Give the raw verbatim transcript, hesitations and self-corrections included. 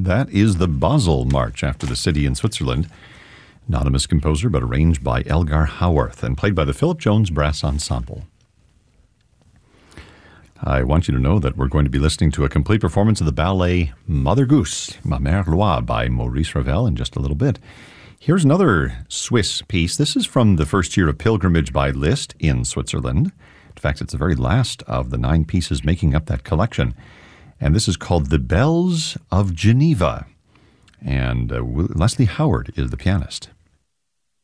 That is the Basel March after the city in Switzerland. Anonymous composer, but arranged by Elgar Howarth and played by the Philip Jones Brass Ensemble. I want you to know that we're going to be listening to a complete performance of the ballet Mother Goose, Ma Mère Loi, by Maurice Ravel in just a little bit. Here's another Swiss piece. This is from the first year of pilgrimage by Liszt in Switzerland. In fact, it's the very last of the nine pieces making up that collection. And this is called The Bells of Geneva. And uh, Leslie Howard is the pianist.